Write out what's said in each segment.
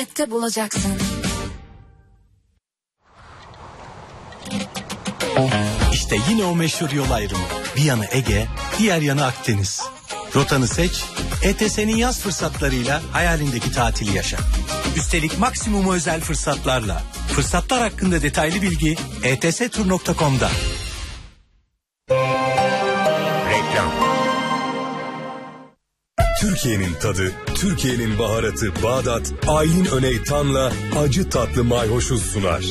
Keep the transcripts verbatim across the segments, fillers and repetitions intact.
bulacaksın. İşte yine o meşhur yol ayrımı. Bir yanı Ege, diğer yanı Akdeniz. Rotanı seç, E T S'nin yaz fırsatlarıyla hayalindeki tatili yaşa. Üstelik maksimum özel fırsatlarla. Fırsatlar hakkında detaylı bilgi e t s tur nokta com'da. Reklam. Türkiye'nin tadı, Türkiye'nin baharatı Bağdat, Aylin Öney Tan'la acı tatlı mayhoşuz sunar.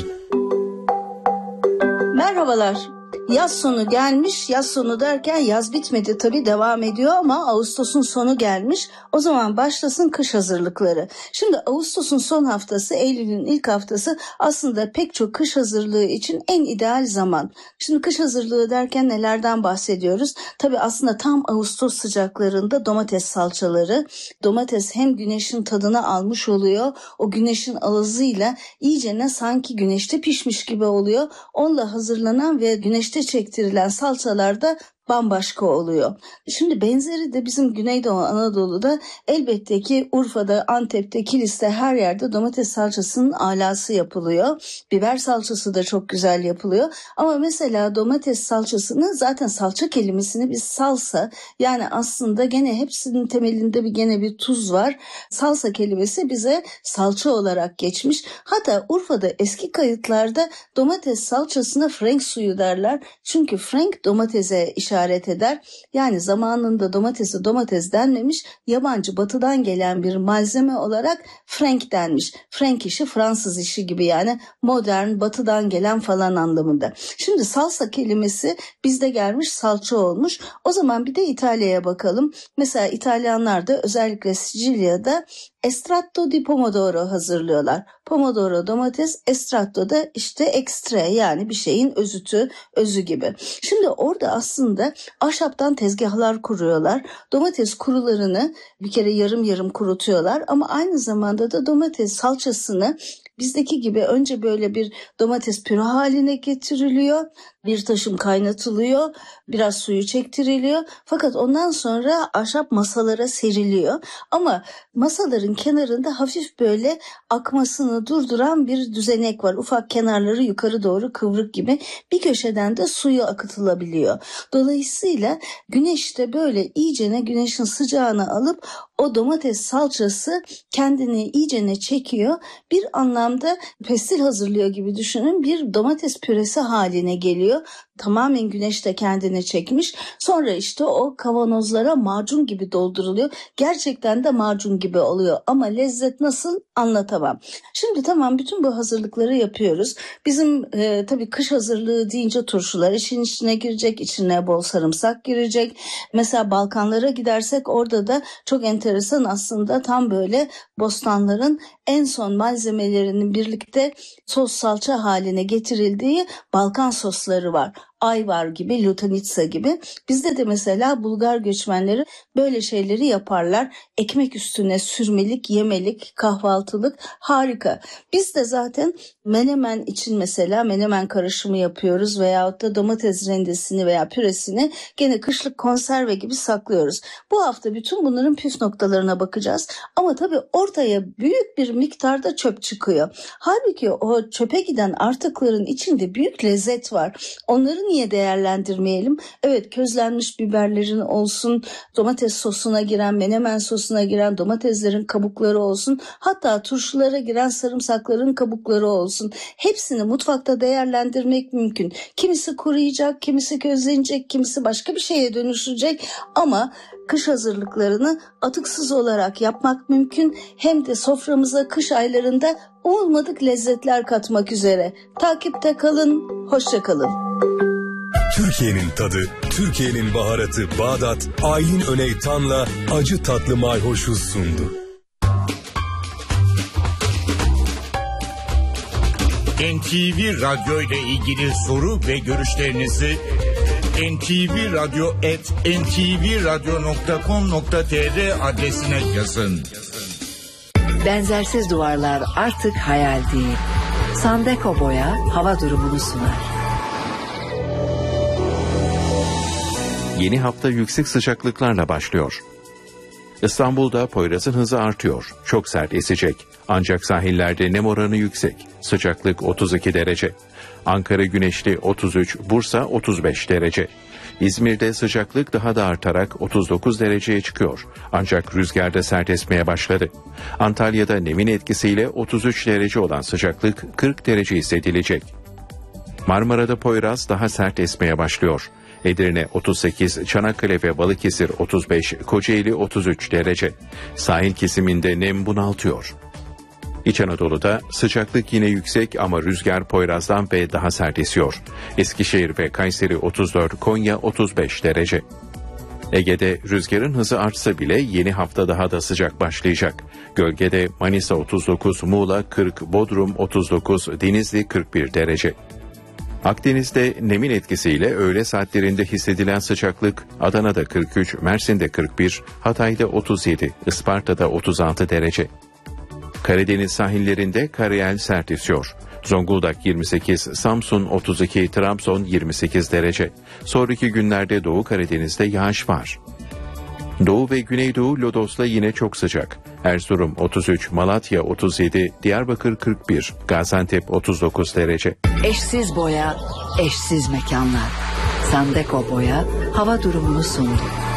Merhabalar. Yaz sonu gelmiş, yaz sonu derken yaz bitmedi tabii, devam ediyor ama Ağustos'un sonu gelmiş. O zaman başlasın kış hazırlıkları. Şimdi Ağustos'un son haftası, Eylül'ün ilk haftası aslında pek çok kış hazırlığı için en ideal zaman. Şimdi kış hazırlığı derken nelerden bahsediyoruz? Tabii aslında tam Ağustos sıcaklarında domates salçaları. Domates hem güneşin tadını almış oluyor, o güneşin ağzıyla iyicene sanki güneşte pişmiş gibi oluyor. Onunla hazırlanan ve güneşte çektirilen salçalar da bambaşka oluyor. Şimdi benzeri de bizim Güneydoğu Anadolu'da elbette ki Urfa'da, Antep'te, Kilis'te her yerde domates salçasının alası yapılıyor. Biber salçası da çok güzel yapılıyor. Ama mesela domates salçasını, zaten salça kelimesini biz salsa, yani aslında gene hepsinin temelinde bir gene bir tuz var. Salsa kelimesi bize salça olarak geçmiş. Hatta Urfa'da eski kayıtlarda domates salçasına Frank suyu derler. Çünkü Frank domatese işaret eder. Yani zamanında domatesi domates denmemiş, yabancı batıdan gelen bir malzeme olarak Frank denmiş. Frank işi Fransız işi gibi, yani modern batıdan gelen falan anlamında. Şimdi salsa kelimesi bizde gelmiş, salça olmuş. O zaman bir de İtalya'ya bakalım. Mesela İtalyanlar da özellikle Sicilya'da estratto di pomodoro hazırlıyorlar. Pomodoro domates, estratto da işte ekstra, yani bir şeyin özütü, özü gibi. Şimdi orada aslında ahşaptan tezgahlar kuruyorlar. Domates kurularını bir kere yarım yarım kurutuyorlar ama aynı zamanda da domates salçasını bizdeki gibi önce böyle bir domates püre haline getiriliyor. Bir taşım kaynatılıyor, biraz suyu çektiriliyor. Fakat ondan sonra ahşap masalara seriliyor. Ama masaların kenarında hafif böyle akmasını durduran bir düzenek var. Ufak kenarları yukarı doğru kıvrık gibi, bir köşeden de suyu akıtılabiliyor. Dolayısıyla güneşte böyle iyicene güneşin sıcağını alıp o domates salçası kendini iyicene çekiyor. Bir anlamda pestil hazırlıyor gibi düşünün, bir domates püresi haline geliyor. Tamamen güneşte kendine çekmiş. Sonra işte o kavanozlara macun gibi dolduruluyor. Gerçekten de macun gibi oluyor. Ama lezzet nasıl, anlatamam. Şimdi tamam, bütün bu hazırlıkları yapıyoruz. Bizim e, tabii kış hazırlığı deyince turşular işin içine girecek. İçine bol sarımsak girecek. Mesela Balkanlara gidersek orada da çok enteresan aslında, tam böyle bostanların en son malzemelerinin birlikte sos salça haline getirildiği Balkan sosları var. Ayvar gibi, lutanitsa gibi. Bizde de mesela Bulgar göçmenleri böyle şeyleri yaparlar. Ekmek üstüne sürmelik, yemelik, kahvaltılık, harika. Biz de zaten menemen için mesela menemen karışımı yapıyoruz veyahut da domates rendesini veya püresini gene kışlık konserve gibi saklıyoruz. Bu hafta bütün bunların püf noktalarına bakacağız. Ama tabii ortaya büyük bir miktarda çöp çıkıyor. Halbuki o çöpe giden artıkların içinde büyük lezzet var. Onları niye değerlendirmeyelim? Evet, közlenmiş biberlerin olsun, domates sosuna giren, menemen sosuna giren domateslerin kabukları olsun, hatta turşulara giren sarımsakların kabukları olsun. Hepsini mutfakta değerlendirmek mümkün. Kimisi kuruyacak, kimisi közlenecek, kimisi başka bir şeye dönüşecek ama kış hazırlıklarını atıksız olarak yapmak mümkün. Hem de soframıza kış aylarında olmadık lezzetler katmak üzere. Takipte kalın, hoşça kalın. Türkiye'nin tadı, Türkiye'nin baharatı Bağdat, Aylin Öney Tan'la acı tatlı mayhoşuz sundu. N T V Radyo ile ilgili soru ve görüşlerinizi en te ve radyo at en te ve radyo nokta com nokta t r adresine yazın. Benzersiz duvarlar artık hayal değil. Sandeko Boya hava durumunu sunar. Yeni hafta yüksek sıcaklıklarla başlıyor. İstanbul'da Poyraz'ın hızı artıyor. Çok sert esecek. Ancak sahillerde nem oranı yüksek. Sıcaklık otuz iki derece. Ankara güneşli otuz üç, Bursa otuz beş derece. İzmir'de sıcaklık daha da artarak otuz dokuz dereceye çıkıyor. Ancak rüzgar da sert esmeye başladı. Antalya'da nemin etkisiyle otuz üç derece olan sıcaklık kırk derece hissedilecek. Marmara'da Poyraz daha sert esmeye başlıyor. Edirne otuz sekiz, Çanakkale ve Balıkesir otuz beş, Kocaeli otuz üç derece. Sahil kesiminde nem bunaltıyor. İç Anadolu'da sıcaklık yine yüksek ama rüzgar Poyraz'dan ve daha sert esiyor. Eskişehir ve Kayseri otuz dört, Konya otuz beş derece. Ege'de rüzgarın hızı artsa bile yeni hafta daha da sıcak başlayacak. Gölgede Manisa otuz dokuz, Muğla kırk, Bodrum otuz dokuz, Denizli kırk bir derece. Akdeniz'de nemin etkisiyle öğle saatlerinde hissedilen sıcaklık Adana'da kırk üç, Mersin'de kırk bir, Hatay'da otuz yedi, Isparta'da otuz altı derece. Karadeniz sahillerinde karayel sert esiyor. Zonguldak yirmi sekiz, Samsun otuz iki, Trabzon yirmi sekiz derece. Sonraki günlerde Doğu Karadeniz'de yağış var. Doğu ve Güneydoğu Lodos'la yine çok sıcak. Erzurum otuz üç, Malatya otuz yedi, Diyarbakır kırk bir, Gaziantep otuz dokuz derece. Eşsiz boya, eşsiz mekanlar. Sandeko Boya hava durumunu sundu.